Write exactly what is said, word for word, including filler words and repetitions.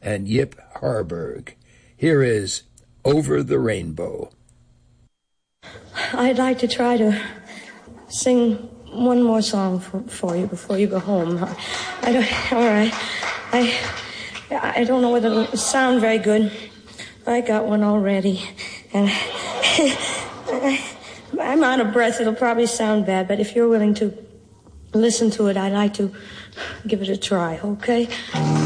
and Yip Harburg. Here is Over the Rainbow. I'd like to try to sing one more song for, for you before you go home. I don't, all right. I, I don't know whether it'll sound very good. I got one already, and I'm out of breath. It'll probably sound bad, but if you're willing to listen to it, I'd like to give it a try, okay?